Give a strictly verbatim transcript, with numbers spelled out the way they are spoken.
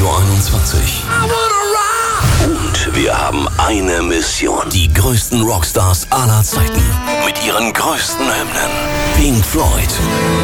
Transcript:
Radio einundzwanzig. Und wir haben eine Mission. Die größten Rockstars aller Zeiten mit ihren größten Hymnen. Pink Floyd.